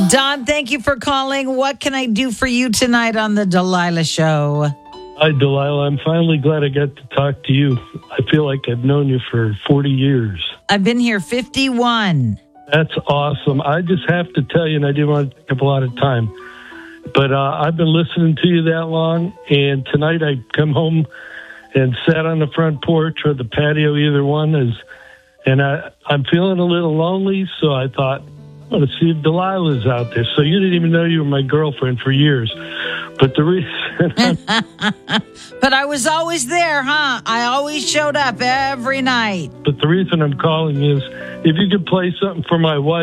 Don, thank you for calling. What can I do for you tonight on the Delilah Show? Hi, Delilah. I'm finally glad I got to talk to you. I feel like I've known you for 40 years. I've been here 51. That's awesome. I just have to tell you, and I didn't want to take up a lot of time, but I've been listening to you that long, and tonight I come home and sat on the front porch or the patio, either one is, and I'm feeling a little lonely, so I thought, I'm going to see if Delilah's out there. So you didn't even know you were my girlfriend for years. But the reason... But I was always there, huh? I always showed up every night. But the reason I'm calling is, if you could play something for my wife,